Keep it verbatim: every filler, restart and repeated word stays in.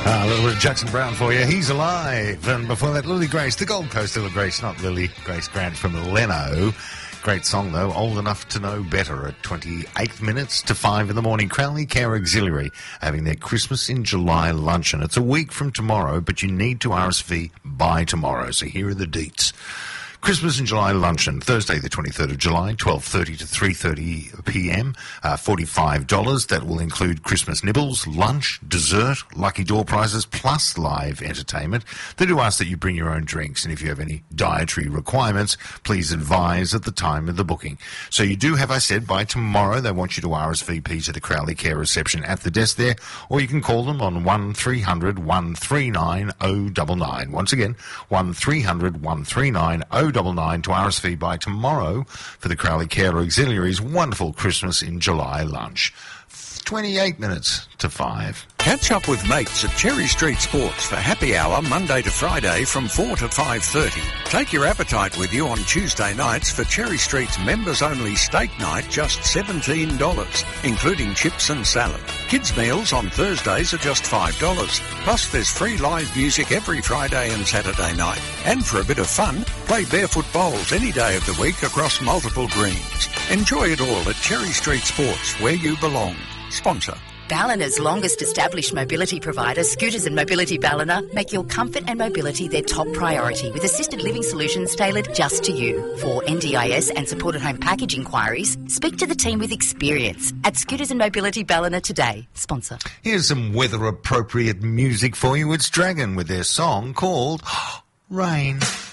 Ah, a little bit of Jackson Brown for you. He's alive. And before that, Lily Grace, the Gold Coast Lily Grace, not Lily Grace Grant from Leno. Great song, though. Old Enough to Know Better at twenty-eight minutes to five in the morning. Crowley Care Auxiliary having their Christmas in July luncheon. It's a week from tomorrow, but you need to R S V by tomorrow. So here are the deets. Christmas in July luncheon, Thursday the twenty-third of July, twelve thirty to three thirty p m, uh, forty-five dollars. That will include Christmas nibbles, lunch, dessert, lucky door prizes, plus live entertainment. They do ask that you bring your own drinks, and if you have any dietary requirements, please advise at the time of the booking. So you do have, I said, by tomorrow, they want you to R S V P to the Crowley Care reception at the desk there, or you can call them on one three hundred, one three nine, oh nine nine. Once again, one three hundred, one three nine, oh nine nine to R S V by tomorrow for the Crowley Care Auxiliary's wonderful Christmas in July lunch. twenty-eight minutes to five. Catch up with mates at Cherry Street Sports for happy hour Monday to Friday from four to five thirty. Take your appetite with you on Tuesday nights for Cherry Street's members-only steak night, just seventeen dollars, including chips and salad. Kids' meals on Thursdays are just five dollars. Plus there's free live music every Friday and Saturday night. And for a bit of fun, play barefoot bowls any day of the week across multiple greens. Enjoy it all at Cherry Street Sports, where you belong. Sponsor. Ballina's longest established mobility provider, Scooters and Mobility Ballina, make your comfort and mobility their top priority with assisted living solutions tailored just to you. For N D I S and supported home package inquiries, speak to the team with experience at Scooters and Mobility Ballina today. Sponsor. Here's some weather-appropriate music for you. It's Dragon with their song called Rain.